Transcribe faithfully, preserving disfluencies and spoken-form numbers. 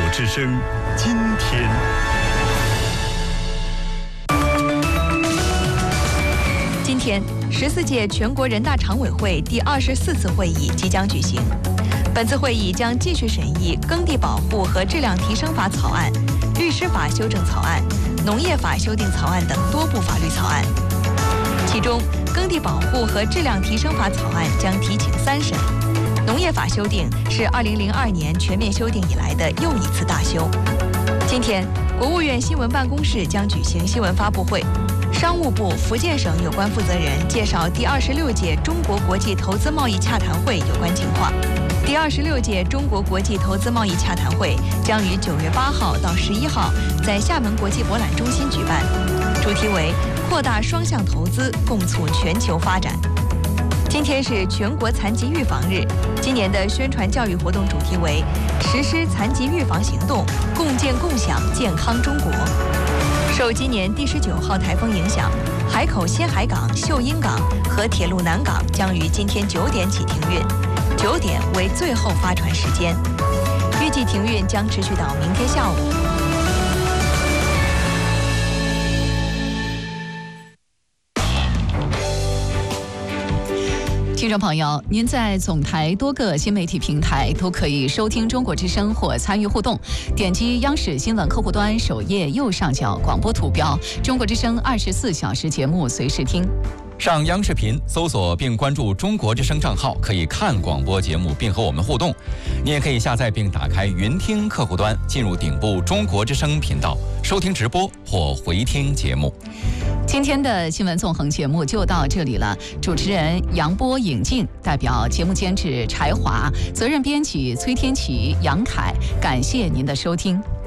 之声，今天。 今天，十四届全国人大常委会第二十四次会议即将举行。本次会议将继续审议《耕地保护和质量提升法》草案、律师法修正草案、农业法修订草案等多部法律草案。其中，《耕地保护和质量提升法》草案将提请三审，农业法修订是二零零二年全面修订以来的又一次大修。今天，国务院新闻办公室将举行新闻发布会。商务部、福建省有关负责人介绍第二十六届中国国际投资贸易洽谈会有关情况。第二十六届中国国际投资贸易洽谈会将于九月八号到十一号在厦门国际博览中心举办，主题为扩大双向投资，共促全球发展。今天是全国残疾预防日，今年的宣传教育活动主题为实施残疾预防行动，共建共享健康中国。受今年第十九号台风影响，海口新海港、秀英港和铁路南港将于今天九点起停运，九点为最后发船时间，预计停运将持续到明天下午。 听众朋友，您在总台多个新媒体平台都可以收听中国之声或参与互动，点击央视新闻客户端首页右上角广播图标，中国之声二十四小时节目随时听。 上央视频搜索并关注中国之声账号，可以看广播节目并和我们互动。你也可以下载并打开云听客户端，进入顶部中国之声频道，收听直播或回听节目。 今天的新闻纵横节目就到这里了，主持人杨波、尹静，代表节目监制柴华，责任编辑崔天琪、杨凯，感谢您的收听。